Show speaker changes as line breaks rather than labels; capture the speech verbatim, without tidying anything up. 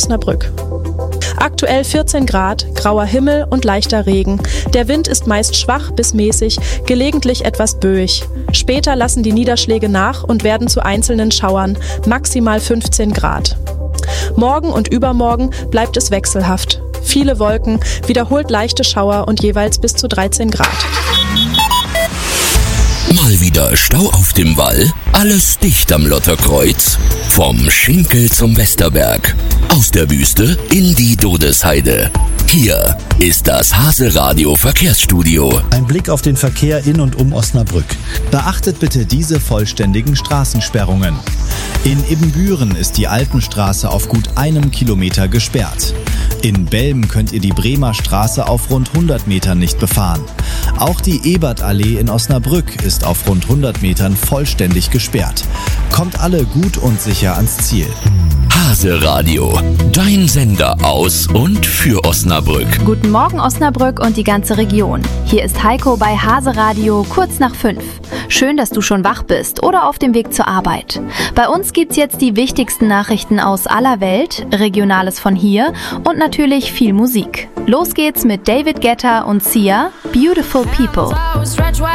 Osnabrück. Aktuell vierzehn Grad, grauer Himmel und leichter Regen. Der Wind ist meist schwach bis mäßig, gelegentlich etwas böig. Später lassen die Niederschläge nach und werden zu einzelnen Schauern, maximal fünfzehn Grad. Morgen und übermorgen bleibt es wechselhaft. Viele Wolken, wiederholt leichte Schauer und jeweils bis zu dreizehn Grad.
Mal wieder Stau auf dem Wall? Alles dicht am Lotterkreuz? Vom Schinkel zum Westerberg. Aus der Wüste in die Dodesheide. Hier ist das Hase-Radio Verkehrsstudio.
Ein Blick auf den Verkehr in und um Osnabrück. Beachtet bitte diese vollständigen Straßensperrungen. In Ibbenbüren ist die Alpenstraße auf gut einem Kilometer gesperrt. In Belm könnt ihr die Bremer Straße auf rund hundert Metern nicht befahren. Auch die Ebertallee in Osnabrück ist auf rund hundert Metern vollständig gesperrt. Kommt alle gut und sicher ans Ziel.
Hase-Radio, dein Sender aus und für Osnabrück.
Guten Morgen Osnabrück und die ganze Region. Hier ist Heiko bei Hase-Radio kurz nach fünf. Schön, dass du schon wach bist oder auf dem Weg zur Arbeit. Bei uns gibt's jetzt die wichtigsten Nachrichten aus aller Welt, Regionales von hier und natürlich viel Musik. Los geht's mit David Guetta und Sia, Beautiful People.